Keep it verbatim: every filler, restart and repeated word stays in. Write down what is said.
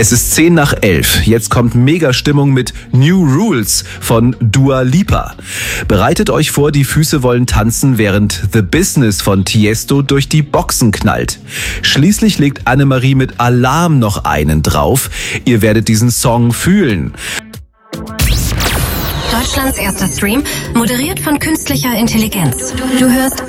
Es ist zehn nach elf. Jetzt kommt Mega-Stimmung mit New Rules von Dua Lipa. Bereitet euch vor, die Füße wollen tanzen, während The Business von Tiesto durch die Boxen knallt. Schließlich legt Annemarie mit Alarm noch einen drauf. Ihr werdet diesen Song fühlen. Deutschlands erster Stream, moderiert von künstlicher Intelligenz. Du hörst